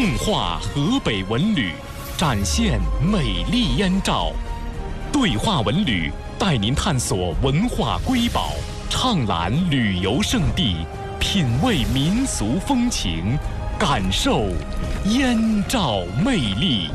梦话河北文旅，展现美丽燕赵。对话文旅带您探索文化瑰宝，畅览旅游胜地，品味民俗风情，感受燕赵魅力。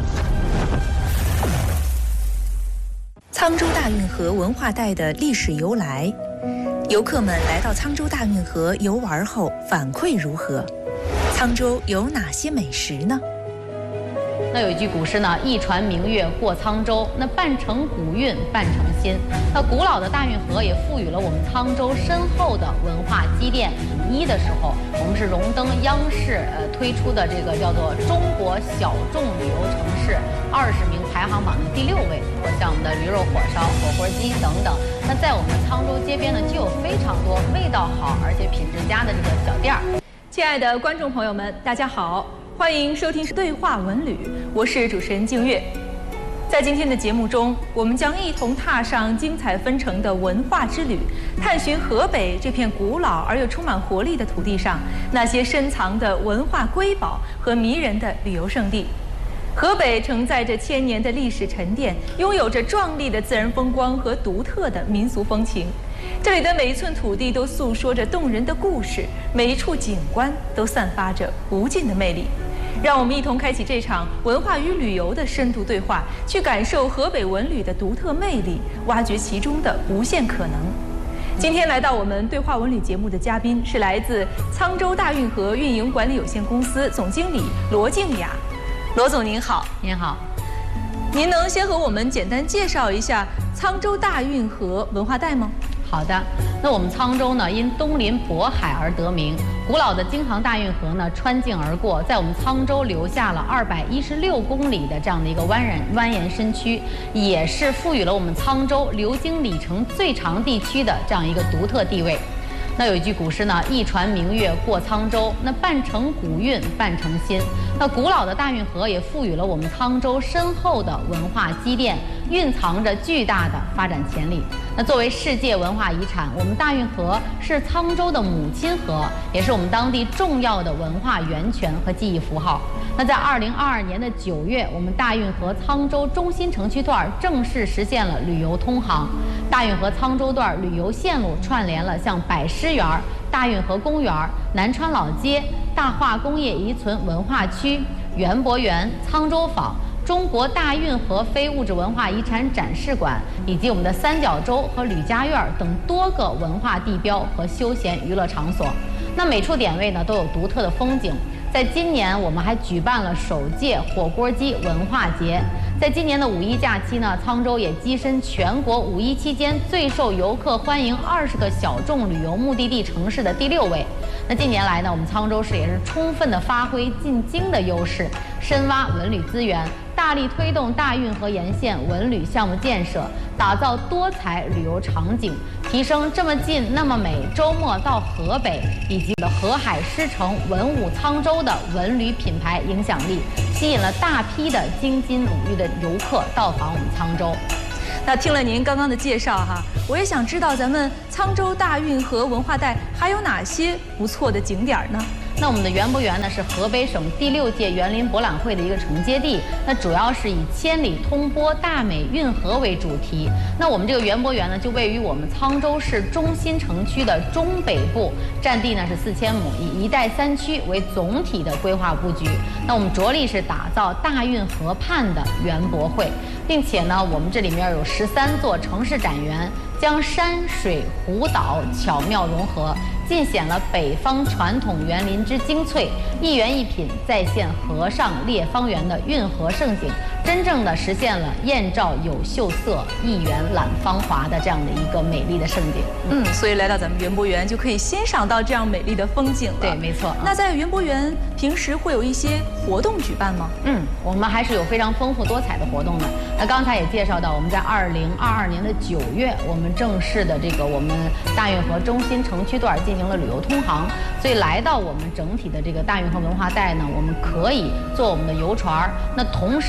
沧州大运河文化带的历史由来，游客们来到沧州大运河游玩后反馈如何？沧州有哪些美食呢？ 那有一句古诗呢，一船明月过沧州，那半城古韵半城新。那古老的大运河也赋予了我们沧州深厚的文化积淀。2001的时候，我们是荣登央视推出的这个叫做中国小众旅游城市20名排行榜的第6位，像我们的驴肉火烧、火锅鸡等等。那在我们沧州街边呢，就有非常多味道好而且品质佳的这个小店儿。 亲爱的观众朋友们，大家好。欢迎收听对话文旅，我是主持人静月。在今天的节目中，我们将一同踏上精彩纷呈的文化之旅，探寻河北这片古老而又充满活力的土地上那些深藏的文化瑰宝和迷人的旅游胜地。河北承载着千年的历史沉淀，拥有着壮丽的自然风光和独特的民俗风情。这里的每一寸土地都诉说着动人的故事，每一处景观都散发着无尽的魅力。让我们一同开启这场文化与旅游的深度对话，去感受河北文旅的独特魅力，挖掘其中的无限可能。今天来到我们对话文旅节目的嘉宾是来自沧州大运河运营管理有限公司总经理罗静雅。罗总您好。 您好。 您能先和我们简单介绍一下沧州大运河文化带吗？ 好的，那我们沧州呢，因东临渤海而得名。古老的京杭大运河呢，穿境而过，在我们沧州留下了216公里的这样的一个蜿蜒身躯，也是赋予了我们沧州流经里程最长地区的这样一个独特地位。那有一句古诗呢，一船明月过沧州，那半城古韵半城新。那古老的大运河也赋予了我们沧州深厚的文化积淀，蕴藏着巨大的发展潜力。那作为世界文化遗产，我们大运河是沧州的母亲河，也是我们当地重要的文化源泉和记忆符号。那在2022年的9月，我们大运河沧州中心城区段正式实现了旅游通航。大运河沧州段旅游线路串联了像百狮园、大运河公园、南川老街、大化工业遗存文化区、园博园、沧州坊、中国大运河非物质文化遗产展示馆，以及我们的三角洲和吕家院等多个文化地标和休闲娱乐场所。那每处点位呢都有独特的风景。在今年，我们还举办了首届火锅鸡文化节。在今年的5·1假期呢，沧州也跻身全国5·1期间最受游客欢迎20个小众旅游目的地城市的第6位。那近年来呢，我们沧州市也是充分的发挥进京的优势，深挖文旅资源，大力推动大运河沿线文旅项目建设，打造多彩旅游场景，提升这么近那么美，周末到河北以及河海狮城文武沧州的文旅品牌影响力，吸引了大批的京津鲁豫的游客到访我们沧州。 那听了您刚刚的介绍哈，我也想知道咱们沧州大运河文化带还有哪些不错的景点呢？ 那我们的园博园呢是河北省第6届园林博览会的一个承接地，那主要是以千里通波大美运河为主题。那我们这个园博园呢就位于我们沧州市中心城区的中北部，占地呢是4000亩，以一带3区为总体的规划布局。那我们着力是打造大运河畔的园博会，并且呢我们这里面有13座城市展园，将山水湖岛巧妙融合，尽显了北方传统园林之精粹，一园一品再现河上列方圆的运河盛景，真正的实现了燕赵有秀色，一园揽芳华的这样的一个美丽的盛景。 所以来到咱们园博园就可以欣赏到这样美丽的风景了。 对，没错。 那在园博园平时会有一些活动举办吗？ 我们还是有非常丰富多彩的活动的。那刚才也介绍到，我们在2022年的9月，我们正式的这个我们大运河中心城区段进行了旅游通航，所以来到我们整体的这个大运河文化带呢，我们可以坐我们的游船，那同时在我们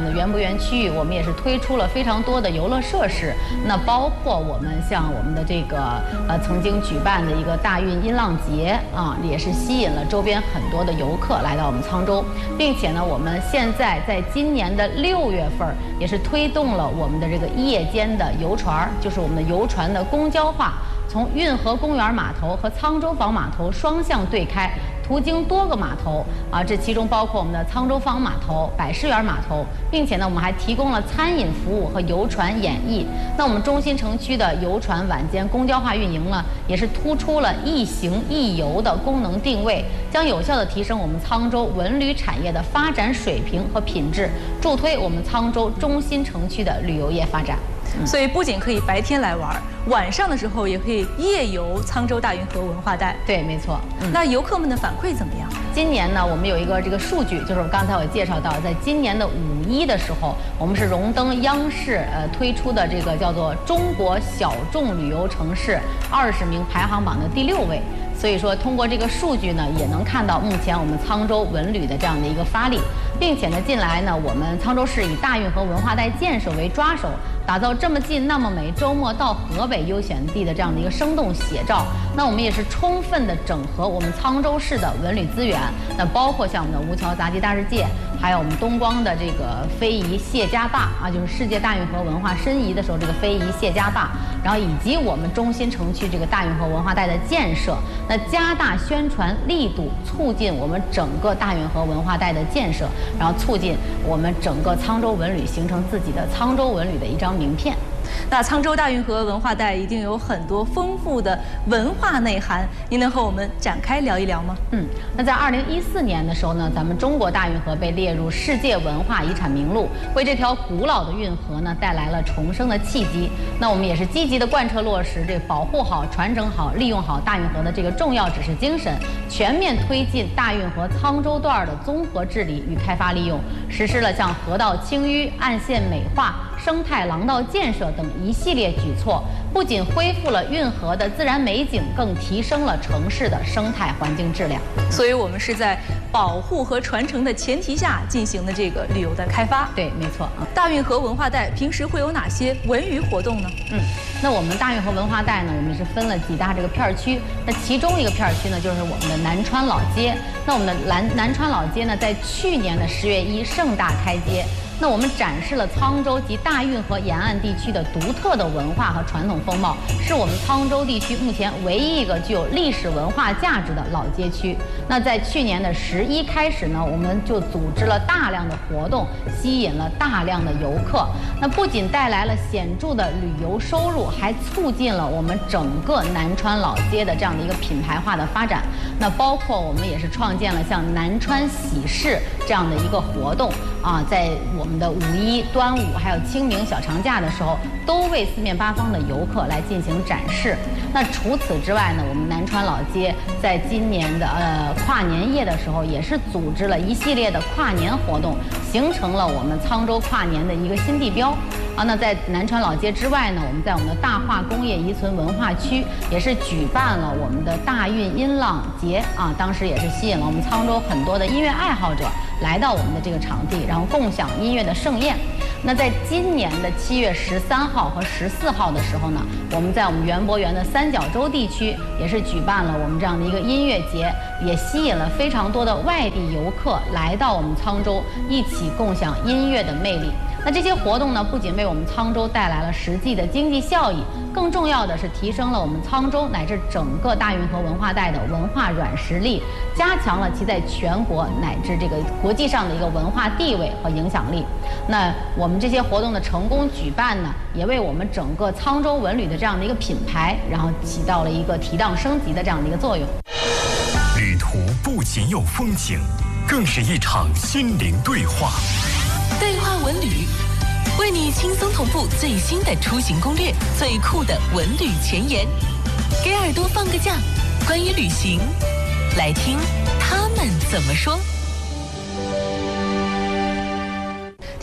们的园博园区域，我们也是推出了非常多的游乐设施。那包括我们像我们的这个曾经举办的一个大运音浪节啊，也是吸引了周边很多的游客来到我们沧州，并且呢，我们现在在今年的6月份也是推动了我们的这个夜间的游船，就是我们的游船的公交化。从运河公园码头和沧州坊码头双向对开，途经多个码头啊，这其中包括我们的沧州坊码头、百世园码头，并且呢，我们还提供了餐饮服务和游船演绎。那我们中心城区的游船晚间公交化运营呢，也是突出了易行易游的功能定位，将有效地提升我们沧州文旅产业的发展水平和品质，助推我们沧州中心城区的旅游业发展。 所以不仅可以白天来玩，晚上的时候也可以夜游沧州大运河文化带。 对，没错。 那游客们的反馈怎么样？ 今年呢，我们有一个这个数据，就是刚才我介绍到，在今年的5·1的时候，我们是荣登央视推出的这个叫做中国小众旅游城市20名排行榜的第6位。所以说，通过这个数据呢，也能看到目前我们沧州文旅的这样的一个发力，并且呢，近来呢，我们沧州市以大运河文化带建设为抓手，打造这么近那么美，周末到河北优选地的这样的一个生动写照。那我们也是充分的整合我们沧州市的文旅资源，那包括像我们的吴桥杂技大世界，还有我们东光的这个非遗谢家坝啊，就是世界大运河文化申遗的时候这个非遗谢家坝，然后以及我们中心城区这个大运河文化带的建设，那加大宣传力度，促进我们整个大运河文化带的建设，然后促进我们整个沧州文旅形成自己的沧州文旅的一张名片。 那沧州大运河文化带一定有很多丰富的文化内涵，您能和我们展开聊一聊吗？ 那在2014年的时候呢，咱们中国大运河被列入世界文化遗产名录，为这条古老的运河呢带来了重生的契机。那我们也是积极的贯彻落实这保护好、传承好、利用好大运河的这个重要指示精神，全面推进大运河沧州段的综合治理与开发利用，实施了像河道清淤、岸线美化、生态廊道建设等一系列举措，不仅恢复了运河的自然美景，更提升了城市的生态环境质量。 所以我们是在保护和传承的前提下进行的这个旅游的开发。 对，没错啊。 大运河文化带平时会有哪些文娱活动呢？ 那我们大运河文化带呢，我们是分了几大这个片区。那其中一个片区呢，就是我们的南川老街。那我们的南川老街呢，在去年的10月1盛大开街。那我们展示了沧州及大运河沿岸地区的独特的文化和传统风貌，是我们沧州地区目前唯一一个具有历史文化价值的老街区。那在去年的11开始呢，我们就组织了大量的活动，吸引了大量的游客。那不仅带来了显著的旅游收入，还促进了我们整个南川老街的这样的一个品牌化的发展。那包括我们也是创建了像南川喜事这样的一个活动啊，在我们的5·1、端午还有清明小长假的时候，都为四面八方的游客来进行展示。那除此之外呢，我们南川老街在今年的跨年夜的时候，也是组织了一系列的跨年活动，形成了我们沧州跨年的一个新地标啊。那在南川老街之外呢，我们在我们的大化工业遗存文化区也是举办了我们的大运音浪节啊，当时也是吸引了我们沧州很多的音乐爱好者来到我们的这个场地，然后共享音乐的盛宴。那在今年的7月13号和14号的时候呢，我们在我们园博园的三角洲地区也是举办了我们这样的一个音乐节，也吸引了非常多的外地游客来到我们沧州，一起共享音乐的魅力。那这些活动呢，不仅为我们沧州带来了实际的经济效益，更重要的是提升了我们沧州乃至整个大运河文化带的文化软实力，加强了其在全国乃至这个国际上的一个文化地位和影响力。那我们这些活动的成功举办呢，也为我们整个沧州文旅的这样的一个品牌，然后起到了一个提档升级的这样的一个作用。 旅途不仅有风景，更是一场心灵对话。 对话文旅，为你轻松同步最新的出行攻略，最酷的文旅前沿，给耳朵放个假，关于旅行，来听他们怎么说。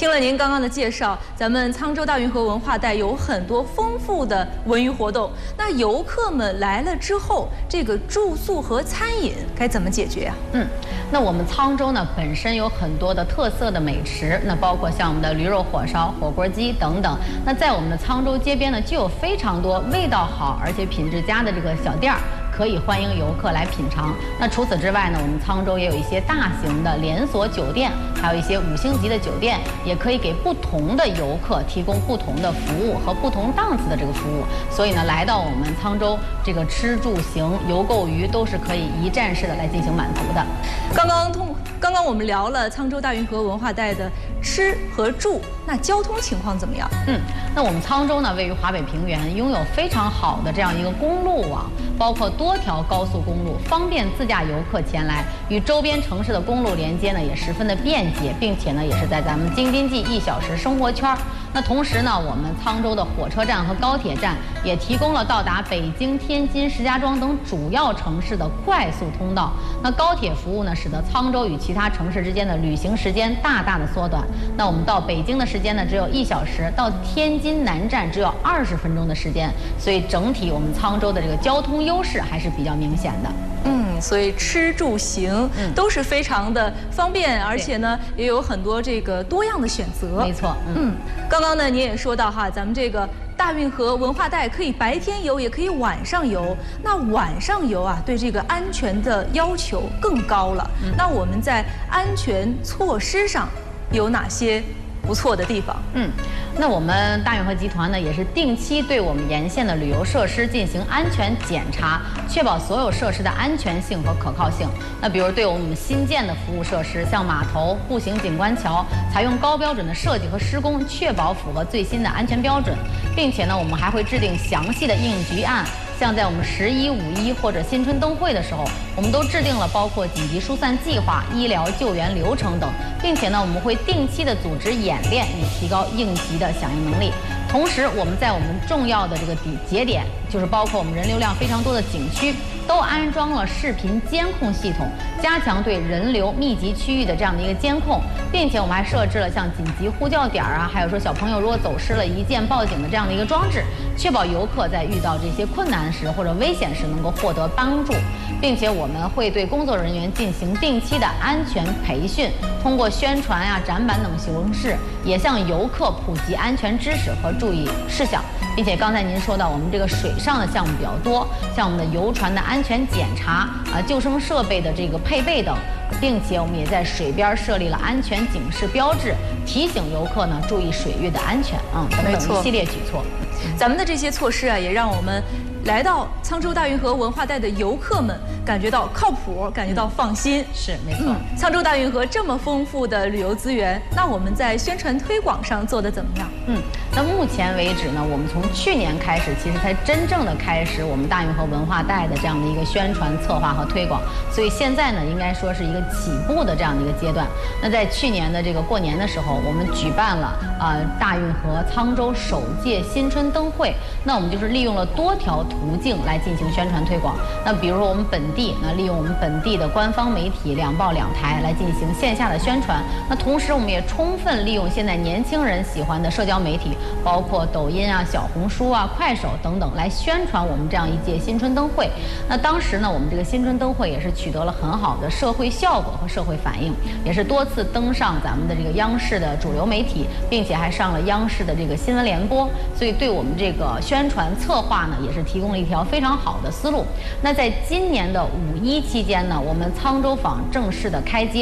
听了您刚刚的介绍，咱们沧州大运河文化带有很多丰富的文娱活动。那游客们来了之后，这个住宿和餐饮该怎么解决啊？ 那我们沧州呢本身有很多的特色的美食，那包括像我们的驴肉火烧、火锅鸡等等。那在我们的沧州街边呢，就有非常多味道好而且品质佳的这个小店儿，可以欢迎游客来品尝。那除此之外呢，我们沧州也有一些大型的连锁酒店，还有一些5星级的酒店，也可以给不同的游客提供不同的服务和不同档次的这个服务。所以呢，来到我们沧州，这个吃住行游购娱都是可以一站式的来进行满足的。 刚刚我们聊了沧州大运河文化带的吃和住，那交通情况怎么样？ 那我们沧州呢，位于华北平原，拥有非常好的这样一个公路网，包括多条高速公路，方便自驾游客前来，与周边城市的公路连接呢也十分的便捷，并且呢也是在咱们京津冀1小时生活圈。那同时呢，我们沧州的火车站和高铁站也提供了到达北京、天津、石家庄等主要城市的快速通道。那高铁服务呢，使得沧州与其他城市之间的旅行时间大大的缩短。那我们到北京的时间呢，只有1小时；到天津南站只有20分钟的时间。所以整体我们沧州的这个交通优势还是比较明显的。 所以吃住行都是非常的方便，而且呢也有很多这个多样的选择。 没错， 刚刚呢您也说到哈，咱们这个大运河文化带可以白天游，也可以晚上游。那晚上游啊，对这个安全的要求更高了。那我们在安全措施上有哪些不错的地方？ 那我们大运河集团呢，也是定期对我们沿线的旅游设施进行安全检查，确保所有设施的安全性和可靠性。那比如对我们新建的服务设施，像码头、步行景观桥，采用高标准的设计和施工，确保符合最新的安全标准，并且呢，我们还会制定详细的应急案。像在我们11、5·1或者新春灯会的时候，我们都制定了包括紧急疏散计划、医疗救援流程等，并且呢，我们会定期的组织演练，以提高应急的响应能力。同时，我们在我们重要的这个节点，就是包括我们人流量非常多的景区，都安装了视频监控系统，加强对人流密集区域的这样的一个监控，并且我们还设置了像紧急呼叫点啊，还有说小朋友如果走失了，一键报警的这样的一个装置，确保游客在遇到这些困难时或者危险时能够获得帮助，并且我们会对工作人员进行定期的安全培训，通过宣传呀、展板等形式，也向游客普及安全知识和注意事项。并且刚才您说到我们这个水上的项目比较多，像我们的游船的安全检查救生设备的这个配备等，并且我们也在水边设立了安全警示标志，提醒游客呢注意水域的安全等等一系列举措。 咱们的这些措施啊，也让我们来到沧州大运河文化带的游客们感觉到靠谱，感觉到放心。 是，没错。 沧州大运河这么丰富的旅游资源，那我们在宣传推广上做得怎么样？ 那目前为止呢，我们从去年开始，其实才真正的开始我们大运河文化带的这样的一个宣传策划和推广，所以现在呢，应该说是一个起步的这样的一个阶段。那在去年的这个过年的时候，我们举办了大运河沧州首届新春灯会，那我们就是利用了多条途径来进行宣传推广。那比如说我们本地，利用我们本地的官方媒体2报2台来进行线下的宣传。那同时我们也充分利用现在年轻人喜欢的社交媒体，包括抖音啊、小红书啊、快手等等，来宣传我们这样一届新春灯会。那当时呢，我们这个新春灯会也是取得了很好的社会效果和社会反应，也是多次登上咱们的这个央视的主流媒体，并且还上了央视的这个新闻联播，所以对我们这个宣传策划呢，也是提供了一条非常好的思路。那在今年的5·1期间呢，我们沧州坊正式的开街。